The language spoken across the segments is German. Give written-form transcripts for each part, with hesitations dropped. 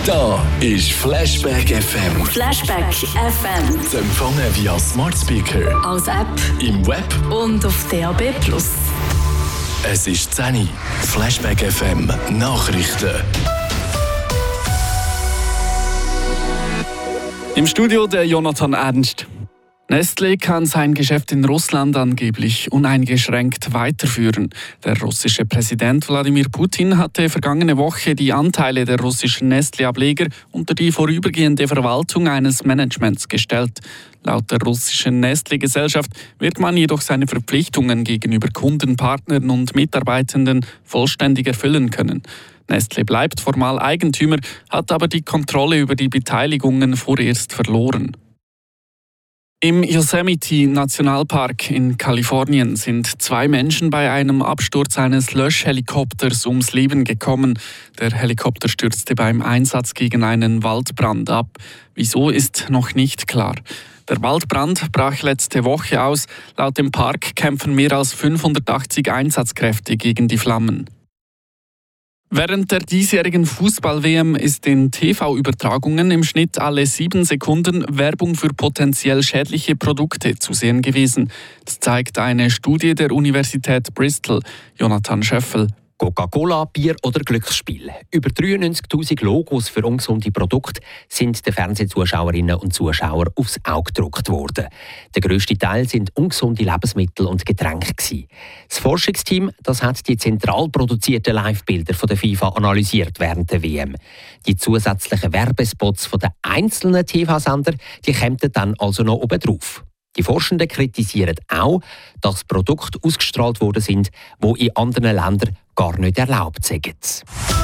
Da ist Flashback FM. Flashback FM. Zu empfangen via Smart Speaker, Als App im Web. und auf DAB+. Es ist 10 Uhr. Flashback FM Nachrichten. Im Studio der Jonathan Ernst. Nestlé kann sein Geschäft in Russland angeblich uneingeschränkt weiterführen. Der russische Präsident Wladimir Putin hatte vergangene Woche die Anteile der russischen Nestlé-Ableger unter die vorübergehende Verwaltung eines Managements gestellt. Laut der russischen Nestlé-Gesellschaft wird man jedoch seine Verpflichtungen gegenüber Kunden, Partnern und Mitarbeitenden vollständig erfüllen können. Nestlé bleibt formal Eigentümer, hat aber die Kontrolle über die Beteiligungen vorerst verloren. Im Yosemite-Nationalpark in Kalifornien sind 2 Menschen bei einem Absturz eines Löschhelikopters ums Leben gekommen. Der Helikopter stürzte beim Einsatz gegen einen Waldbrand ab. Wieso ist noch nicht klar. Der Waldbrand brach letzte Woche aus. Laut dem Park kämpfen mehr als 580 Einsatzkräfte gegen die Flammen. Während der diesjährigen Fußball-WM ist in TV-Übertragungen im Schnitt alle 7 Sekunden Werbung für potenziell schädliche Produkte zu sehen gewesen. Das zeigt eine Studie der Universität Bristol. Jonathan Schöffel. Coca-Cola, Bier oder Glücksspiel. Über 93'000 Logos für ungesunde Produkte sind den Fernsehzuschauerinnen und Zuschauern aufs Auge gedruckt worden. Der grösste Teil sind ungesunde Lebensmittel und Getränke gewesen. Das Forschungsteam das hat die zentral produzierten Live-Bilder von der FIFA analysiert während der WM. Die zusätzlichen Werbespots von den einzelnen TV-Sender, die kämen dann also noch oben drauf. Die Forschenden kritisieren auch, dass Produkte ausgestrahlt worden sind, die in anderen Ländern gar nicht erlaubt sind.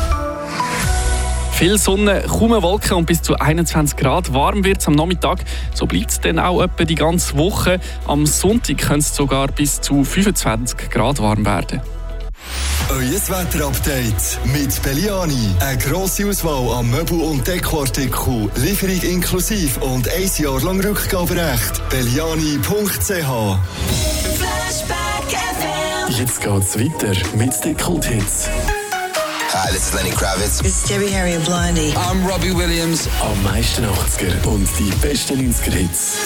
Viel Sonne, kaum Wolken und bis zu 21 Grad. Warm wird es am Nachmittag. So bleibt es dann auch etwa die ganze Woche. Am Sonntag könnte es sogar bis zu 25 Grad warm werden. Euer Wetterupdate mit Belliani. Eine grosse Auswahl an Möbel- und Dekoartikeln. Lieferung inklusive und 1 Jahr lang Rückgaberecht. Belliani.ch. Jetzt geht's weiter mit den Kulthits. Hi, this is Lenny Kravitz. It's Debbie Harry and Blondie. I'm Robbie Williams. Am meisten 80er und die besten 90er-Hits.